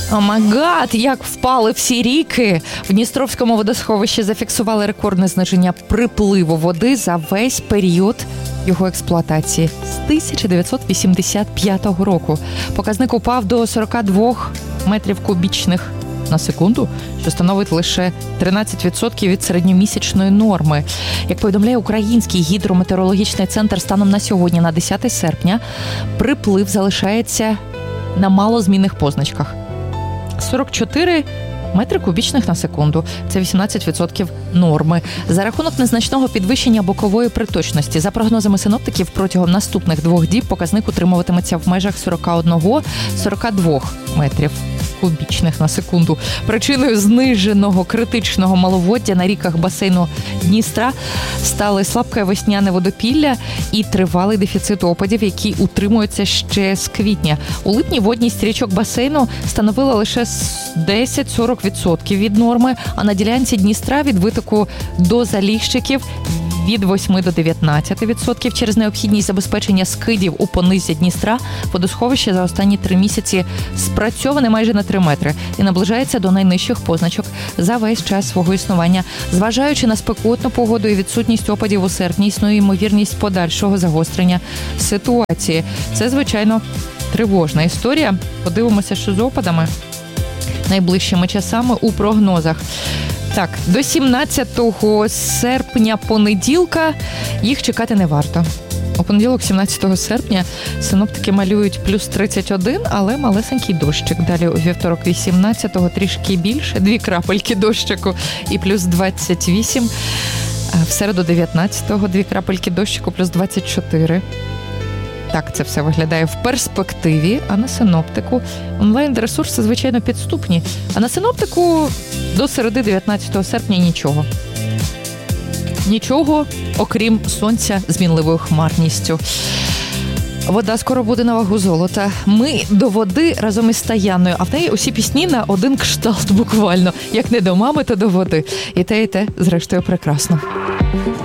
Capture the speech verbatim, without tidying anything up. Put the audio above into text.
О май гад, як впали всі ріки. В Дністровському водосховищі зафіксували рекордне зниження припливу води за весь період його експлуатації з тисяча дев'ятсот вісімдесят п'ятого року. Показник упав до сорок два метрів кубічних на секунду, що становить лише тринадцять відсотків від середньомісячної норми. Як повідомляє Український гідрометеорологічний центр, станом на сьогодні, на десяте серпня, приплив залишається на малозмінних позначках. сорок чотири метри кубічних на секунду. Це вісімнадцять відсотків норми. За рахунок незначного підвищення бокової приточності, за прогнозами синоптиків, протягом наступних двох діб показник утримуватиметься в межах сорок один - сорок два метрів кубічних на секунду. Причиною зниженого критичного маловоддя на ріках басейну Дністра стали слабке весняне водопілля і тривалий дефіцит опадів, який утримується ще з квітня. У липні водність річок басейну становила лише десять-сорок відсотків від норми, а на ділянці Дністра від витоку до заліщиків від восьми до дев'ятнадцяти відсотків. Через необхідність забезпечення скидів у понизі Дністра водосховище за останні три місяці спрацьоване майже на три метри і наближається до найнижчих позначок за весь час свого існування. Зважаючи на спекотну погоду і відсутність опадів у серпні, існує ймовірність подальшого загострення ситуації. Це, звичайно, тривожна історія. Подивимося, що з опадами найближчими часами у прогнозах. Так, до сімнадцятого серпня понеділка їх чекати не варто. У понеділок, сімнадцятого серпня, синоптики малюють плюс тридцять один, але малесенький дощик. Далі у вівторок, вісімнадцятого, трішки більше, дві крапельки дощику і плюс двадцять вісім. В середу, дев'ятнадцятого, дві крапельки дощику, плюс двадцять чотири. Так це все виглядає в перспективі, а на синоптику онлайн-ресурси, звичайно, підступні. А на синоптику до середи дев'ятнадцятого серпня нічого. Нічого, окрім сонця з мінливою хмарністю. Вода скоро буде на вагу золота. Ми до води разом із Таяною, а в неї усі пісні на один кшталт буквально. Як не до мами, то до води. І те, і те, зрештою, прекрасно.